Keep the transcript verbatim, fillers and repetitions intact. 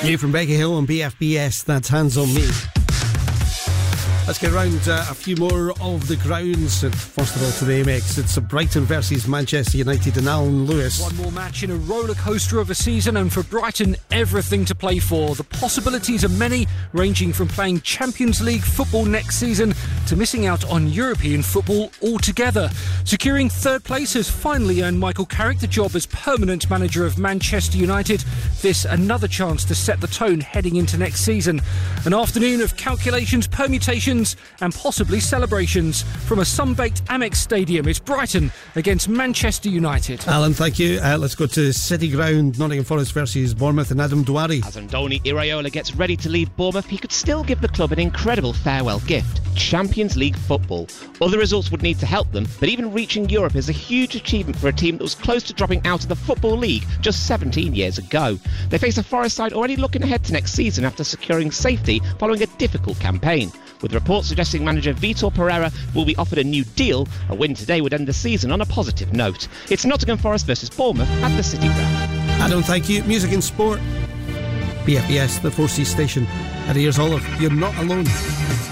New from Becky Hill on B F B S, that's Hands on Me. Let's get around uh, a few more of the grounds. First of all, to the Amex, it's Brighton versus Manchester United and Alan Lewis. One more match in a roller coaster of a season, and for Brighton, everything to play for. The possibilities are many, ranging from playing Champions League football next season to missing out on European football altogether. Securing third place has finally earned Michael Carrick the job as permanent manager of Manchester United. This another chance to set the tone heading into next season. An afternoon of calculations, permutations and possibly celebrations. From a sun-baked Amex Stadium, it's Brighton against Manchester United. Alan, thank you. Uh, let's go to City Ground, Nottingham Forest versus Bournemouth, and Adam Douari. As Andoni Iraola gets ready to leave Bournemouth, he could still give the club an incredible farewell gift: Champions League football. Other results would need to help them, but even reaching Europe is a huge achievement for a team that was close to dropping out of the Football League just seventeen years ago. They face a Forest side already looking ahead to next season after securing safety following a difficult campaign. With reports suggesting manager Vitor Pereira will be offered a new deal, a win today would end the season on a positive note. It's Nottingham Forest versus Bournemouth at the City Ground. Adam, thank you. Music and sport. B F B S, the four C station. And here's Olive. You're not alone.